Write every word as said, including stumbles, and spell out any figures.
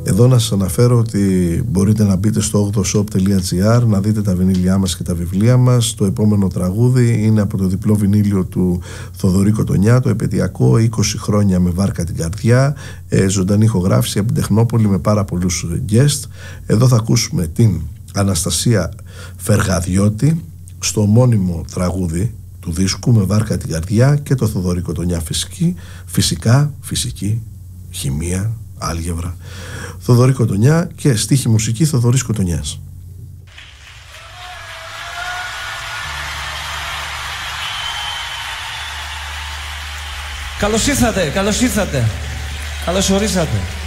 Εδώ να σας αναφέρω ότι μπορείτε να μπείτε στο ογδο shop τελεία gr να δείτε τα βινίλια μας και τα βιβλία μας. Το επόμενο τραγούδι είναι από το διπλό βινίλιο του Θοδωρή Κοτονιά, το επαιτειακό είκοσι χρόνια με βάρκα την καρδιά, ε, ζωντανή ηχογράφηση από την Τεχνόπολη με πάρα πολλούς guest. Εδώ θα ακούσουμε την Αναστασία Φεργαδιώτη στο μόνιμο τραγούδι του δίσκου με βάρκα την καρδιά και το Θοδωρή Κοτονιά φυσική, φυσικά, φυσική, χημεία, άλγευρα. Θοδωρή Κοτονιά και στίχη μουσική Θοδωρής Κοτονιάς. Καλώς ήρθατε, καλώς ήρθατε, καλώς ορίσατε.